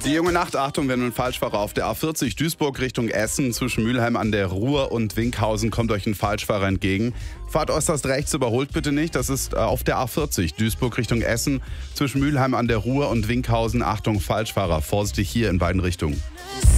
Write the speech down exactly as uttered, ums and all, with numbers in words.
Die junge Nacht, Achtung, wenn du ein Falschfahrer auf der A vierzig Duisburg Richtung Essen zwischen Mülheim an der Ruhr und Winkhausen kommt euch ein Falschfahrer entgegen. Fahrt äußerst rechts, überholt bitte nicht. Das ist äh, auf der A vierzig Duisburg Richtung Essen zwischen Mülheim an der Ruhr und Winkhausen. Achtung, Falschfahrer, vorsichtig hier in beiden Richtungen.